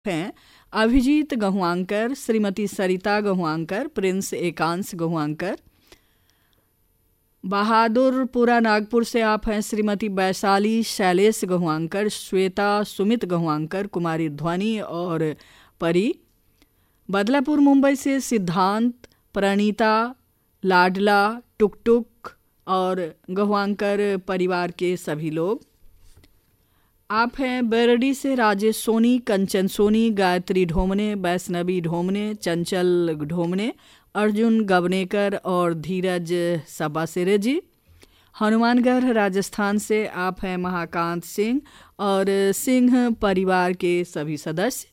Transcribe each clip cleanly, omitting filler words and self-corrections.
हैं अभिजीत गहुआंकर, श्रीमती सरिता गहुआंकर, प्रिंस एकांश गहुआंकर। बहादुरपुरा नागपुर से आप हैं श्रीमती वैशाली शैलेश गहुआंकर, श्वेता सुमित गहुआंकर, कुमारी ध्वनि और परी। बदलापुर मुंबई से सिद्धांत, प्रणीता, लाडला, टुकटुक और गहुआंकर परिवार के सभी लोग। आप हैं बेरडी से राजेश सोनी, कंचन सोनी, गायत्री ढोमने, वैष्णवी ढोमने, चंचल ढोमने, अर्जुन गवनेकर और धीरज सबासेरे जी। हनुमानगढ़ राजस्थान से आप हैं महाकांत सिंह और सिंह परिवार के सभी सदस्य।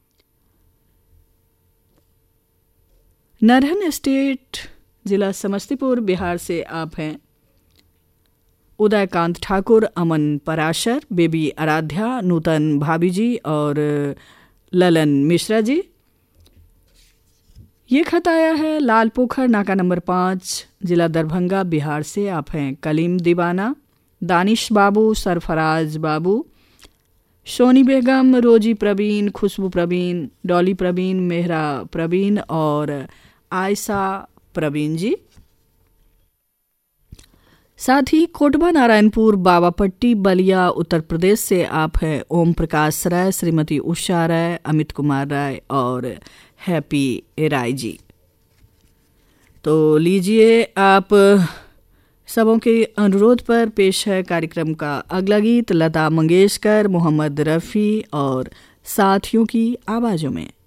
नरहन स्टेट जिला समस्तीपुर बिहार से आप हैं उदयकांत ठाकुर, अमन पराशर, बेबी आराध्या, नूतन भाभी जी और ललन मिश्रा जी। ये खत आया है लाल पोखर नाका नंबर 5 जिला दरभंगा बिहार से। आप हैं कलीम दीवाना, दानिश बाबू, सरफराज बाबू, सोनी बेगम, रोजी प्रवीण, खुशबू प्रवीण, डॉली प्रवीण, मेहरा प्रवीण और आयशा प्रवीण जी। साथ ही कोटबा नारायणपुर बाबापट्टी बलिया उत्तर प्रदेश से आप हैं ओम प्रकाश राय, श्रीमती उषा राय, अमित कुमार राय और हैप्पी राय जी। तो लीजिए आप सबों के अनुरोध पर पेश है कार्यक्रम का अगला गीत लता मंगेशकर, मोहम्मद रफ़ी और साथियों की आवाज़ों में।